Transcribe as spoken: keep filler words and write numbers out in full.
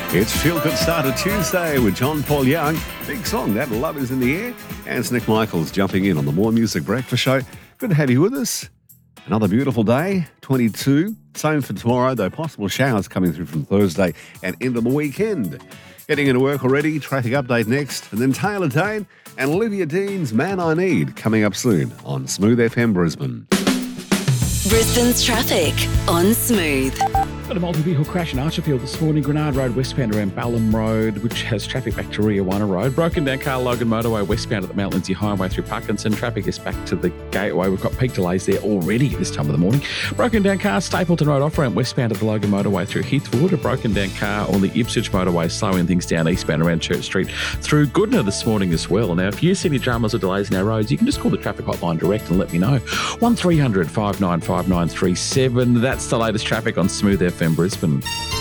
It's Feel Good Start of Tuesday with John Paul Young. Big song, that Love Is in the Air. And it's Nick Michaels jumping in on the More Music Breakfast Show. Good to have you with us. Another beautiful day, twenty-two. Same for tomorrow, though possible showers coming through from Thursday and into the weekend. Getting into work already, traffic update next, and then Taylor Dane and Olivia Dean's Man I Need coming up soon on Smooth F M Brisbane. Brisbane's traffic on Smooth. Got a multi-vehicle crash in Archerfield this morning, Grenard Road westbound around Balham Road, which has traffic back to Riawana Road. Broken down car Logan Motorway westbound at the Mount Lindsay Highway through Parkinson. Traffic is back to the Gateway. We've got peak delays there already this time of the morning. Broken down car Stapleton Road off-ramp westbound at the Logan Motorway through Heathwood. A broken down car on the Ipswich Motorway slowing things down eastbound around Church Street through Goodna this morning as well. Now, if you see any dramas or delays in our roads, you can just call the traffic hotline direct and let me know. one three hundred five nine five nine three seven. That's the latest traffic on Smooth F M Brisbane.